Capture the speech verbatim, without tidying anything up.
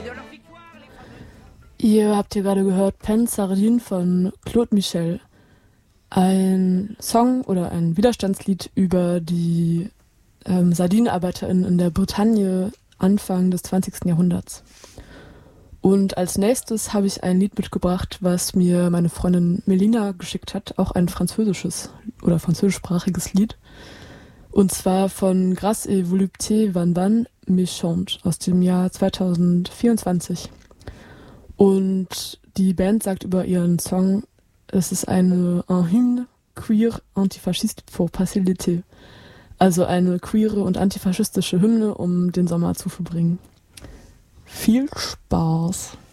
Ihr habt hier gerade gehört Peine Sardine von Claude Michel. Ein Song oder ein Widerstandslied über die ähm, SardinenarbeiterInnen in der Bretagne Anfang des zwanzigsten Jahrhunderts. Und als nächstes habe ich ein Lied mitgebracht, was mir meine Freundin Melina geschickt hat, auch ein französisches oder französischsprachiges Lied. Und zwar von Grâce et Volupté Van Van Méchante aus dem Jahr zweitausendvierundzwanzig. Und die Band sagt über ihren Song, es ist eine un hymne queer antifaschiste pour passer l'été. Also eine queere und antifaschistische Hymne, um den Sommer zu verbringen. Viel Spaß!